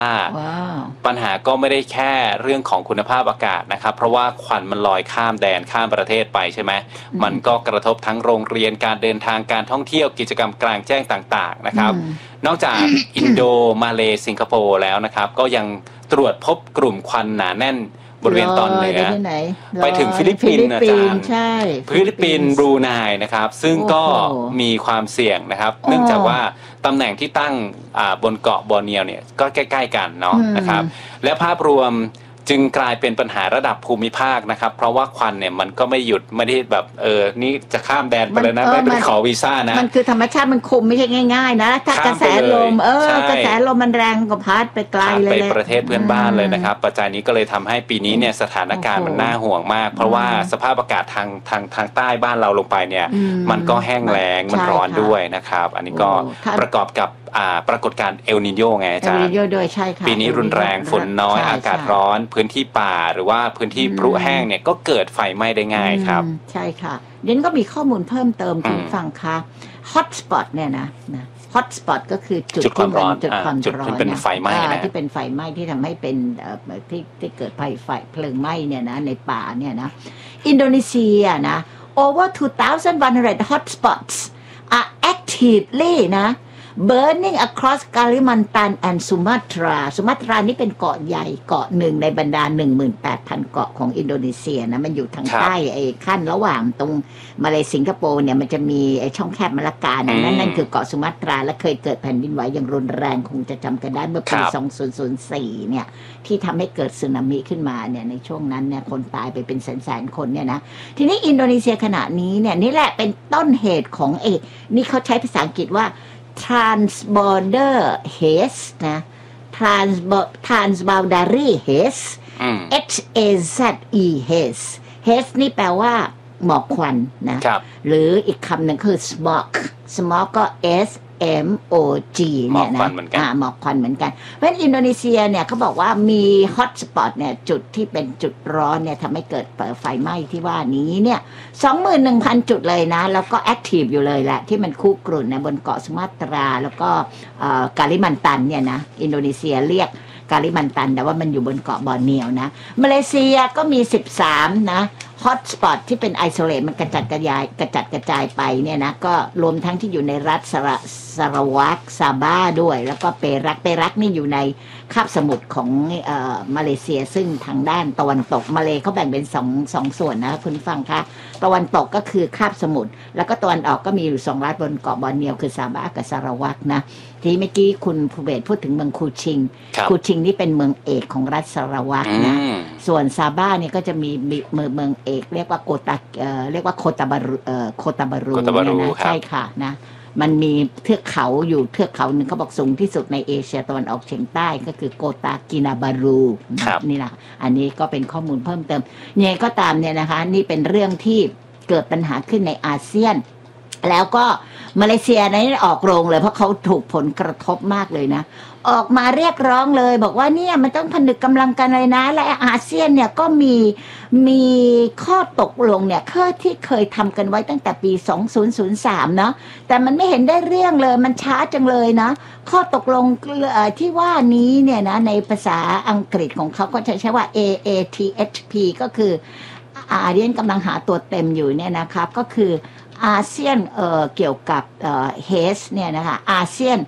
ปัญหาก็ไม่ได้แค่เรื่องของคุณภาพอากาศนะครับเพราะว่าควันมันลอยข้ามแดนข้ามประเทศไปใช่ไหมมันก็กระทบทั้งโรงเรียนการเดินทางการท่องเที่ยวกิจกรรมกลางแจ้งต่างๆนะครับนอกจากอินโดมาเลสิงคโปร์แล้วนะครับก็ยังตรวจพบกลุ่มควันหนาแน่นบริเวณตอนเหนือไปถึงฟิลิปปินส์อาจารย์ฟิลิปปินส์บรูไนนะครับซึ่งก็มีความเสี่ยงนะครับเนื่องจากว่าตำแหน่งที่ตั้งบนเกาะบอร์เนียวเนี่ยก็ใกล้ๆกันเนาะนะครับและภาพรวมจึงกลายเป็นปัญหาระดับภูมิภาคนะครับเพราะว่าควันเนี่ยมันก็ไม่หยุดไม่ได้แบบนี่จะข้ามแดนไปแล้วนะไม่ไปขอวีซ่านะมันคือธรรมชาติมันคุมไม่ใช่ง่ายๆนะถ้ากระแสลมกระแสลมมันแรงก็พัดไปไกลเลยไปประเทศเพื่อนบ้านเลยนะครับปัจจัยนี้ก็เลยทำให้ปีนี้เนี่ยสถานการณ์มันน่าห่วงมากเพราะว่าสภาพอากาศทางใต้บ้านเราลงไปเนี่ยมันก็แห้งแล้งมันร้อนด้วยนะครับอันนี้ก็ประกอบกับปรากฏการณ์เอลนิโญไงอาจารย์เอลนิโญด้วยใช่ค่ะปีนี้รุนแรงฝนน้อยอากาศร้อนพื้นที่ป่าหรือว่าพื้นที่พลุแห้งเนี่ยก็เกิดไฟไหม้ได้ง่ายครับใช่ค่ะเดี๋ยวก็มีข้อมูลเพิ่มเติมคุณฟังค่ะฮอตสปอตเนี่ยนะฮอตสปอตก็คือจุดความร้อนจุดที่เป็นไฟไหม้นะที่เป็นไฟไหม้ที่ทำให้เป็นที่เกิดไฟเพลิงไหม้เนี่ยนะในป่าเนี่ยนะอินโดนีเซียนะ over 2,100 hotspots are actively นะ burning across Kalimantan and Sumatra สุมาตรานี่เป็นเกาะใหญ่เกาะหนึ่งในบรรดา 18,000 เกาะของอินโดนีเซียนะมันอยู่ทางใต้ไอ้ขั้นระหว่างตรงมาเลสิงคโปร์เนี่ยมันจะมีไอ้ช่องแคบมะละกานั่นคือเกาะสุมาตราและเคยเกิดแผ่นดินไหวอย่างรุนแรงคงจะจำกันได้เมื่อปี 2004 เนี่ยที่ทำให้เกิดสึนามิขึ้นมาเนี่ยในช่วงนั้นเนี่ยคนตายไปเป็นแสนๆคนเนี่ยนะทีนี้อินโดนีเซียขณะนี้เนี่ยนี่แหละเป็นต้นเหตุของนี่เขาใช้ภาษาอังกฤษว่าTransborder Haze นะ Transboundary Haze HAZE Haze Haze นี่แปลว่าหมอกควันนะหรืออีกคำหนึ่งคือ Smog ก็ SMOG เนี่ยนะหมอกควันเหมือนกันเพราะอินโดนีเซียเนี่ยเขาบอกว่ามีฮอตสปอตเนี่ยจุดที่เป็นจุดร้อนเนี่ยทำให้เกิดไฟไหม้ที่ว่านี้เนี่ย 21,000 จุดเลยนะแล้วก็แอคทีฟอยู่เลยแหละที่มันคุกรุ่นนะบนเกาะสุมาตราแล้วก็กาลิมันตันเนี่ยนะอินโดนีเซียเรียกกาลิมันตันแต่ว่ามันอยู่บนเกาะบอร์เนียวนะมาเลเซียก็มี13นะฮอตสปอตที่เป็นไอโซเลตมันกระจัดกระจายไปเนี่ยนะก็รวมทั้งที่อยู่ในรัฐสารวัตรซาบ้าด้วยแล้วก็เปรักนี่อยู่ในคาบสมุทรของมาเลเซียซึ่งทางด้านตะวันตกมาเลเขาแบ่งเป็นสองส่วนนะคุณฟังคะตะวันตกก็คือคาบสมุทรแล้วก็ตะวันออกก็มีอยู่2รัฐบนเกาะบอร์เนียวคือซาบ้ากับสารวัตรนะที่เมื่อกี้คุณภูเบศพูดถึงเมืองคูชิงนี่เป็นเมืองเอกของรัฐสารวัตรนะส่วนซาบ้าเนี่ยก็จะมีเมืองเอกเรียกว่าเรียกว่าโคตาบารูนะใช่ค่ะนะมันมีเทือกเขาอยู่เทือกเขาหนึ่งเขาบอกสูงที่สุดในเอเชียตะวันออกเฉียงใต้ก็คือโกตากินาบารูนี่แหละอันนี้ก็เป็นข้อมูลเพิ่มเติมยังไงก็ตามเนี่ยนะคะนี่เป็นเรื่องที่เกิดปัญหาขึ้นในอาเซียนแล้วก็มาเลเซียนี่ออกโรงเลยเพราะเขาถูกผลกระทบมากเลยนะออกมาเรียกร้องเลยบอกว่าเนี่ยมันต้องผนึกกำลังกันเลยนะและอาเซียนเนี่ยก็มีข้อตกลงเนี่ยที่เคยทำกันไว้ตั้งแต่ปี2003เนาะแต่มันไม่เห็นได้เรื่องเลยมันช้าจังเลยนะข้อตกลงที่ว่านี้เนี่ยนะในภาษาอังกฤษของเขาก็ใช้ว่า AATHP ก็คือเรียนกำลังหาตัวเต็มอยู่เนี่ยนะครับก็คืออาเซียนเกี่ยวกับเฮสเนี่ยนะคะอาเซียน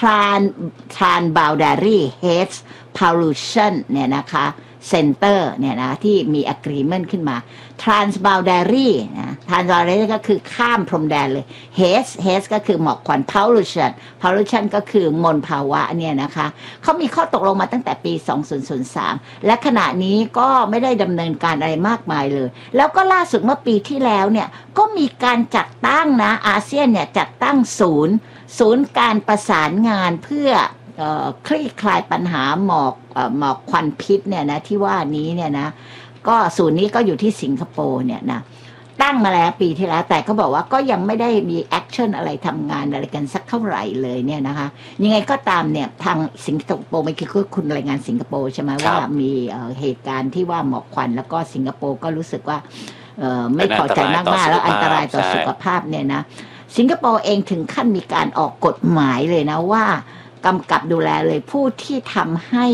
Transboundary Haze Pollution เนี่ยนะคะเซ็นเตอร์เนี่ยนะที่มี agreement ขึ้นมา Transboundary นะ Transboundary ก็คือข้ามพรมแดนเลย Haze ก็คือหมอกควัน Pollution ก็คือมลภาวะเนี่ยนะคะเขามีข้อตกลงมาตั้งแต่ปี2003และขณะนี้ก็ไม่ได้ดำเนินการอะไรมากมายเลยแล้วก็ล่าสุดเมื่อปีที่แล้วเนี่ยก็มีการจัดตั้งนะอาเซียนเนี่ยจัดตั้งศูนย์การประสานงานเพื่อคลี่คลายปัญหาหมอกควันพิษเนี่ยนะที่ว่านี้เนี่ยนะก็ศูนย์นี้ก็อยู่ที่สิงคโปร์เนี่ยนะตั้งมาแล้วปีที่แล้วแต่เขาบอกว่าก็ยังไม่ได้มีแอคชั่นอะไรทำงานอะไรกันสักเท่าไหร่เลยเนี่ยนะคะยังไงก็ตามเนี่ยทางสิงคโปร์ไม่คือคุณรายงานสิงคโปร์ใช่ไหมว่ามีเหตุการณ์ที่ว่าหมอกควันแล้วก็สิงคโปร์ก็รู้สึกว่าไม่พอใจมากๆแล้วอันตรายต่อสุขภาพเนี่ยนะสิงคโปร์เองถึงขั้นมีการออกกฎหมายเลยนะว่ากำกับดูแลเลยผู้ที่ทำให้